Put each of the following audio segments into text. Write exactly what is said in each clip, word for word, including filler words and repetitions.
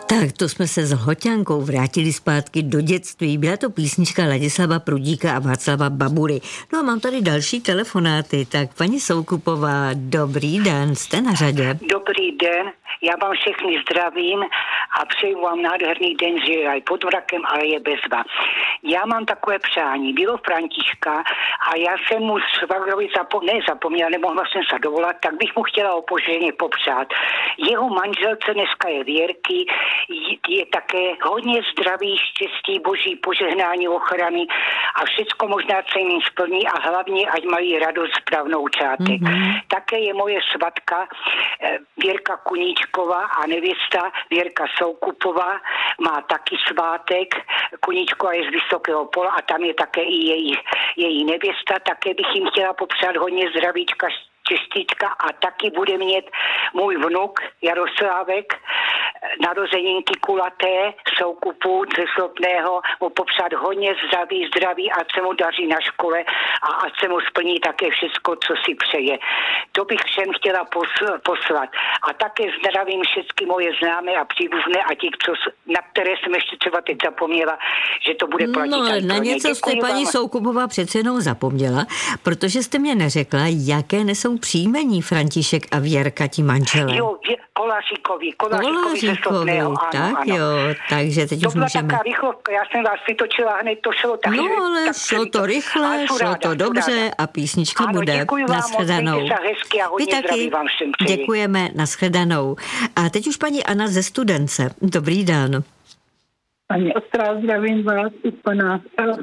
Tak to jsme se s Hoťankou vrátili zpátky do dětství. Byla to písnička Ladislava Prudíka a Václava Babury. No a mám tady další telefonáty. Tak paní Soukupová, dobrý den, jste na řadě. Dobrý den, já vám všechny zdravím a přeju vám nádherný den, že je aj pod vrakem, ale je bezva. Já mám takové přání, bylo Františka a já jsem mu švagrovi zapo- nezapomněla, nemohla jsem se dovolat, tak bych mu chtěla o požehnaní popřát. Jeho manželce dneska je Věrky, je také hodně zdraví, štěstí, boží požehnání, ochrany a všecko možná se jim splní a hlavně, ať mají radost z pravnoučátek. Mm-hmm. Také je moje svatka Věrka Kuníčková a nevěsta Věrka Soukupová, má taky svátek. Kuníčková je z Vysokého Pola a tam je také i její, její nevěsta. Také bych jim chtěla popřát hodně zdravíčka, čestička a taky bude mít můj vnuk Jaroslávek narozeninky kulaté Soukupu ze Slopného, mu popřát hodně zdraví, zdraví, ať se mu daří na škole a ať se mu splní také všechno, co si přeje. To bych všem chtěla poslat. A také zdravím všechny moje známé a příbuzné a ti, co, na které jsem ještě třeba teď zapomněla, že to bude platit. No ale na něco jste, paní Soukupová, přece jenom zapomněla, protože jste mě neřekla, jaké nesou příjmení František a Věrka, ti manželé. Jo, Koláříkovi, Koláříkovi ze Slopného, tak ano, ano. Jo, takže teď to už byla můžeme... taká rychlovka, já jsem vás vytočila hned, to šlo tak. No že, ale tak šlo to rychle, šlo ráda, to dobře ráda. a písnička ano, bude. Nashledanou. Vy taky, vám všem přeji. Děkujeme, nashledanou. A teď už paní Anna ze Studence. Dobrý den. Paní Ostrá, zdravím vás i pana.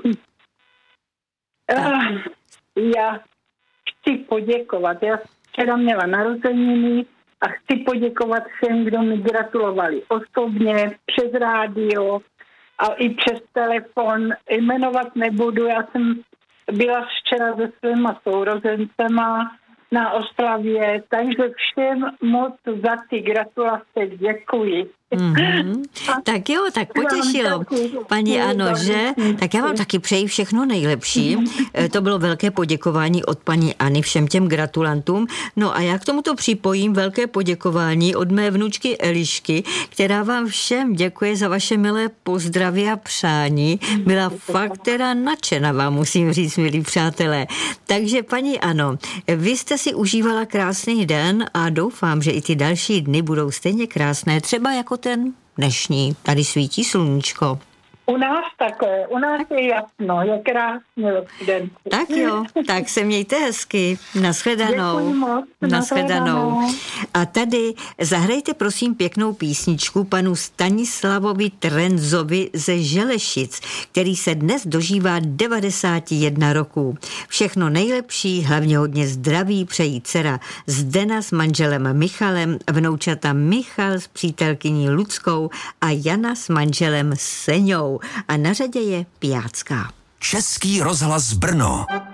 Já chci poděkovat. Já včera měla narozeniny a chci poděkovat všem, kdo mi gratulovali osobně, přes rádio a i přes telefon. Jmenovat nebudu, já jsem byla včera se svýma sourozencema na oslavě, takže všem moc za ty gratulace děkuji. Mm-hmm. Tak jo, tak potěšilo, paní Ano, že? Tak já vám taky přeji všechno nejlepší. To bylo velké poděkování od paní Any všem těm gratulantům. No a já k tomuto připojím velké poděkování od mé vnučky Elišky, která vám všem děkuje za vaše milé pozdraví a přání. Byla fakt teda nadšena, vám musím říct, milí přátelé. Takže paní Ano, vy jste si užívala krásný den a doufám, že i ty další dny budou stejně krásné, třeba jako ten dnešní. Tady svítí sluníčko. U nás takové, u nás je jasno, je krásně den. Tak jo, tak se mějte hezky. Nashledanou. Děkuji moc. Nashledanou. A tady zahrajte prosím pěknou písničku panu Stanislavovi Trenzovi ze Želešic, který se dnes dožívá devadesát jedna roků. Všechno nejlepší, hlavně hodně zdraví přejí dcera Zdena s manželem Michalem, vnoučata Michal s přítelkyní Luckou a Jana s manželem Seňou. A na řadě je Pijácká. Český rozhlas Brno.